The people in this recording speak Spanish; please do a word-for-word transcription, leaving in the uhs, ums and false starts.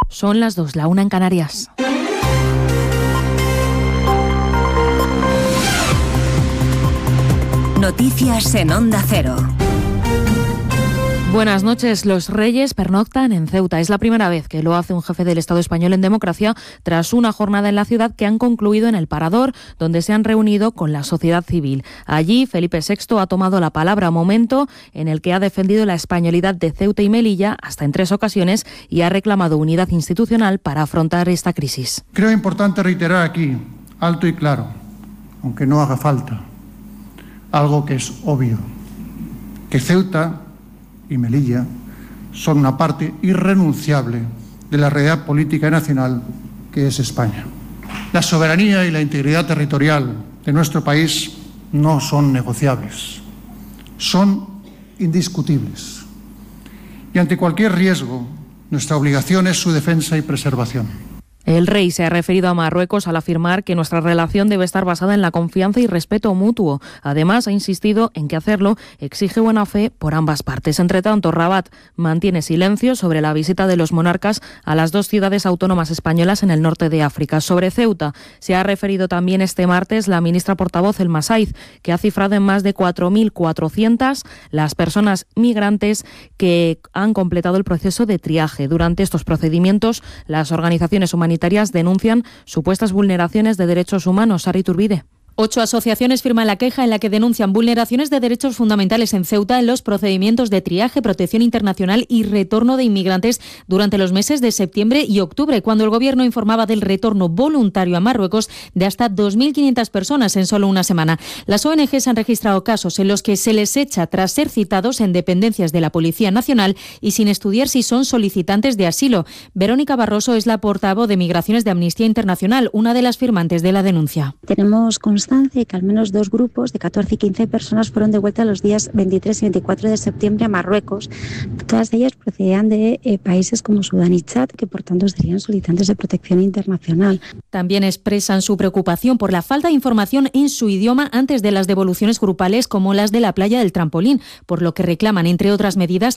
Son las dos, la una en Canarias. Noticias en Onda Cero. Buenas noches. Los Reyes pernoctan en Ceuta. Es la primera vez que lo hace un jefe del Estado español en democracia tras una jornada en la ciudad que han concluido en el Parador, donde se han reunido con la sociedad civil. Allí, Felipe sexto ha tomado la palabra, momento en el que ha defendido la españolidad de Ceuta y Melilla hasta en tres ocasiones y ha reclamado unidad institucional para afrontar esta crisis. Creo importante reiterar aquí, alto y claro, aunque no haga falta, algo que es obvio, que Ceuta y Melilla son una parte irrenunciable de la realidad política nacional que es España. La soberanía y la integridad territorial de nuestro país no son negociables, son indiscutibles. Y ante cualquier riesgo, nuestra obligación es su defensa y preservación. El rey se ha referido a Marruecos al afirmar que nuestra relación debe estar basada en la confianza y respeto mutuo. Además, ha insistido en que hacerlo exige buena fe por ambas partes. Entre tanto, Rabat mantiene silencio sobre la visita de los monarcas a las dos ciudades autónomas españolas en el norte de África. Sobre Ceuta se ha referido también este martes la ministra portavoz El Masaiz, que ha cifrado en más de cuatro mil cuatrocientas las personas migrantes que han completado el proceso de triaje. Durante estos procedimientos, las organizaciones humanitarias denuncian supuestas vulneraciones de derechos humanos. Sara Iturbide. Ocho asociaciones firman la queja en la que denuncian vulneraciones de derechos fundamentales en Ceuta en los procedimientos de triaje, protección internacional y retorno de inmigrantes durante los meses de septiembre y octubre, cuando el Gobierno informaba del retorno voluntario a Marruecos de hasta dos mil quinientas personas en solo una semana. Las O N Ges han registrado casos en los que se les echa tras ser citados en dependencias de la Policía Nacional y sin estudiar si son solicitantes de asilo. Verónica Barroso es la portavoz de Migraciones de Amnistía Internacional, una de las firmantes de la denuncia. Tenemos constancia que al menos dos grupos de catorce y quince personas fueron devueltas los días veintitrés y veinticuatro de septiembre a Marruecos. Todas ellas procedían de eh, países como Sudán y Chad, que por tanto serían solicitantes de protección internacional. También expresan su preocupación por la falta de información en su idioma antes de las devoluciones grupales como las de la playa del Trampolín, por lo que reclaman, entre otras medidas,